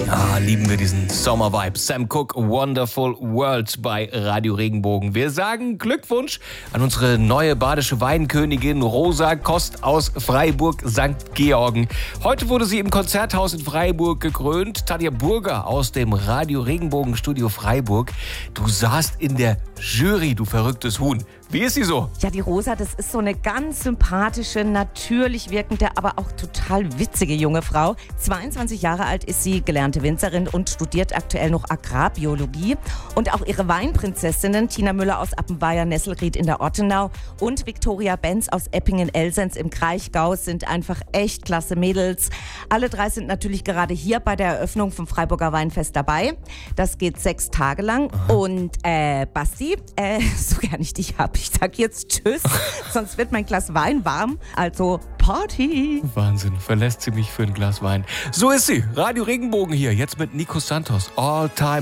Ah, lieben wir diesen Sommer-Vibe. Sam Cooke, Wonderful World bei Radio Regenbogen. Wir sagen Glückwunsch an unsere neue badische Weinkönigin Rosa Kost aus Freiburg St. Georgen. Heute wurde sie im Konzerthaus in Freiburg gekrönt. Tanja Burger aus dem Radio Regenbogen Studio Freiburg. Du saßt in der Jury, du verrücktes Huhn. Wie ist sie so? Ja, die Rosa, das ist so eine ganz sympathische, natürlich wirkende, aber auch total witzige junge Frau. 22 Jahre alt ist sie, gelernte Winzerin und studiert aktuell noch Agrarbiologie. Und auch ihre Weinprinzessinnen, Tina Müller aus Appenweier-Nesselried in der Ortenau und Viktoria Benz aus Eppingen-Elsens im Kraichgau, sind einfach echt klasse Mädels. Alle drei sind natürlich gerade hier bei der Eröffnung vom Freiburger Weinfest dabei. Das geht 6 Tage lang. Aha. Und Basti, so gern ich dich hab, ich sag jetzt Tschüss, sonst wird mein Glas Wein warm. Also Party. Wahnsinn, verlässt sie mich für ein Glas Wein. So ist sie. Radio Regenbogen hier, jetzt mit Nico Santos. All Time